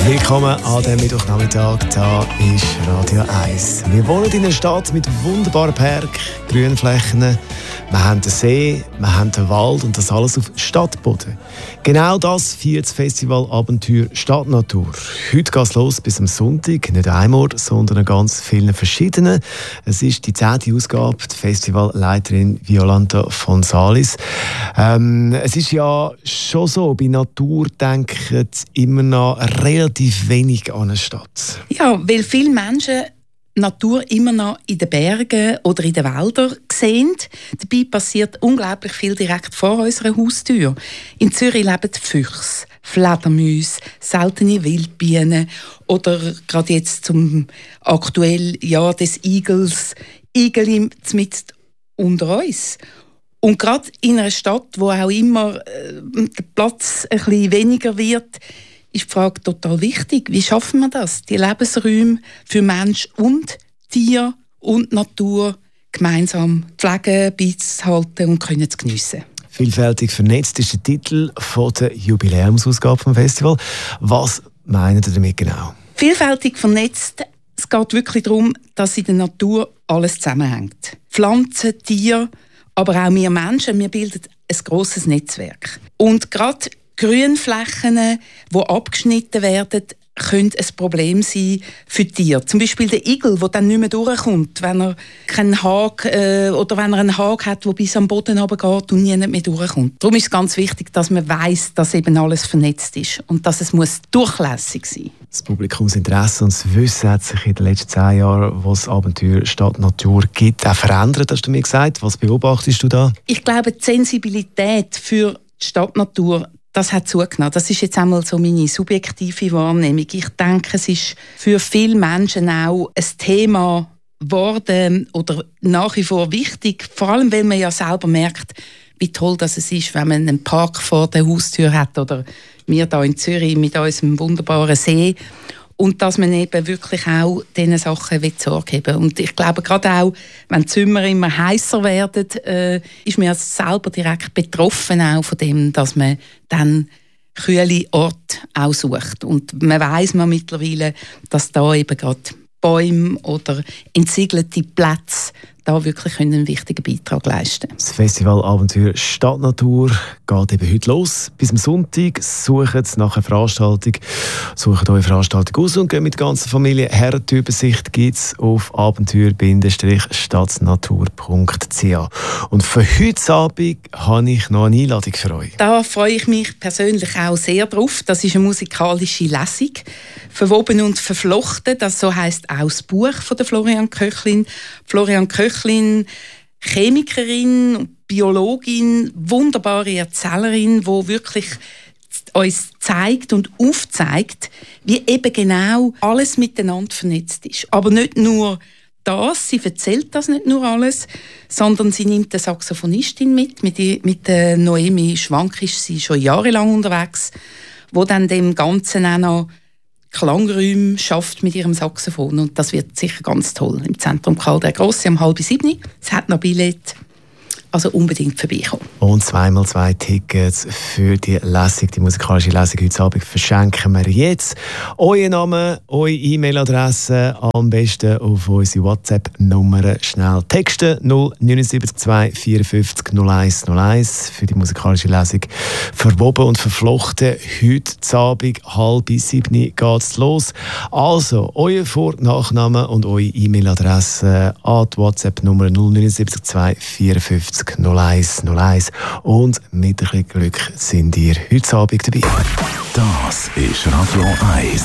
Willkommen an diesem Mittwochnachmittag. Da ist Radio 1. Wir wohnen in einer Stadt mit wunderbaren Parks, Grünflächen. Wir haben den See, wir haben den Wald und das alles auf Stadtboden. Genau das feiert das Festival Abenteuer Stadtnatur. Heute geht es los bis am Sonntag. Nicht einmal, sondern an ganz vielen verschiedenen. Es ist die 10. Ausgabe, die Festivalleiterin Violanta von Salis. Es ist ja schon so, bei Natur denken immer noch relativ wenig an eine Stadt. Ja, weil viele Menschen Natur immer noch in den Bergen oder in den Wäldern sehen. Dabei passiert unglaublich viel direkt vor unserer Haustür. In Zürich leben Füchse, Fledermäuse, seltene Wildbienen oder gerade jetzt zum aktuellen Jahr des Igels, Igel mitten unter uns. Und gerade in einer Stadt, wo auch immer der Platz ein bisschen weniger wird, ist die Frage total wichtig. Wie schaffen wir das? Die Lebensräume für Mensch und Tier und Natur gemeinsam pflegen, beizuhalten und können zu geniessen. Vielfältig vernetzt ist der Titel von der Jubiläumsausgabe vom Festival. Was meinen Sie damit genau? Vielfältig vernetzt. Es geht wirklich darum, dass in der Natur alles zusammenhängt. Pflanzen, Tiere, aber auch wir Menschen, wir bilden ein grosses Netzwerk. Und gerade Grünflächen, die abgeschnitten werden, können ein Problem sein für die Tiere. Zum Beispiel der Igel, der dann nicht mehr durchkommt, wenn er keinen Haken oder wenn er einen Haken hat, der bis am Boden runtergeht und nie mehr durchkommt. Darum ist es ganz wichtig, dass man weiss, dass eben alles vernetzt ist und dass es durchlässig sein muss. Das Publikumsinteresse und das Wissen hat sich in den letzten 10 Jahren, wo es Abenteuer Stadtnatur gibt, auch verändert, hast du mir gesagt. Was beobachtest du da? Ich glaube, die Sensibilität für die Stadtnatur, das hat zugenommen. Das ist jetzt einmal so meine subjektive Wahrnehmung. Ich denke, es ist für viele Menschen auch ein Thema geworden oder nach wie vor wichtig, vor allem, weil man ja selber merkt, wie toll das ist, wenn man einen Park vor der Haustür hat oder wir hier in Zürich mit unserem wunderbaren See. Und dass man eben wirklich auch diesen Sachen Sorge haben will. Und ich glaube, gerade auch, wenn die Sommer immer heißer werden, ist man selber direkt betroffen auch von dem, dass man dann kühle Orte auch sucht. Und man weiss mittlerweile, dass da eben gerade Bäume oder entsiegelte Plätze da wirklich einen wichtigen Beitrag leisten können. Das Festival Abenteuer Stadtnatur geht eben heute los. Bis am Sonntag sucht nach einer Veranstaltung. Sucht eure Veranstaltung aus und geht mit der ganzen Familie her. Die Übersicht gibt es auf abenteuer-stadtnatur.ch. Und für heute Abend habe ich noch eine Einladung für euch. Da freue ich mich persönlich auch sehr drauf. Das ist eine musikalische Lesung. «Verwoben und verflochten», das so heisst auch das Buch von der Florian Köchlin. Florian Köchlin, Chemikerin, Biologin, wunderbare Erzählerin, die wirklich uns zeigt und aufzeigt, wie eben genau alles miteinander vernetzt ist. Aber nicht nur das, sie erzählt das nicht nur alles, sondern sie nimmt eine Saxophonistin mit der Noemi Schwank ist sie schon jahrelang unterwegs, wo dann dem Ganzen auch noch Klangräume schafft mit ihrem Saxophon. Und das wird sicher ganz toll. Im Zentrum Karl der Grosse um 6:30. Es hat noch Billett. Also unbedingt vorbeikommen. Und 2x2 Tickets für die Lesung, die musikalische Lesung heute Abend verschenken wir jetzt. Euren Namen, eure E-Mail-Adresse am besten auf unsere WhatsApp-Nummer schnell texten. 079 54 01 01 für die musikalische Lesung. Verwoben und verflochten. Heute Abend 6:30 geht es los. Also, euer Vor- und Nachname und eure E-Mail-Adresse an die WhatsApp-Nummer 079 54 01 01 und mit ein bisschen Glück sind ihr heute Abend dabei. Das ist Radio 1.